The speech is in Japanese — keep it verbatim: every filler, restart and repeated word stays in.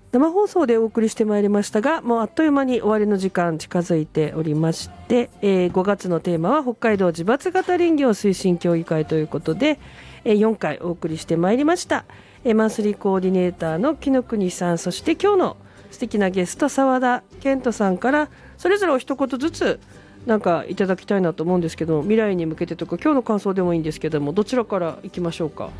生放送でお送りしてまいりましたが、もうあっという間に終わりの時間近づいておりまして、えー、ごがつのテーマは北海道自伐型林業推進協議会ということで、えー、よんかいお送りしてまいりました。えー、マンスリーコーディネーターの木野国さん、そして今日の素敵なゲスト澤田健人さんからそれぞれお一言ずつなんかいただきたいなと思うんですけど、未来に向けてとか今日の感想でもいいんですけども、どちらからいきましょうか。